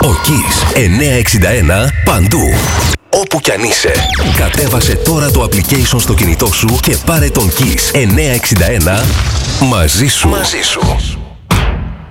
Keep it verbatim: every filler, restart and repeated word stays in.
Ο Kiss εννιακόσια εξήντα ένα παντού. Όπου κι αν είσαι, κατέβασε τώρα το application στο κινητό σου και πάρε τον Kiss εννιακόσια εξήντα ένα μαζί σου. Μαζί σου.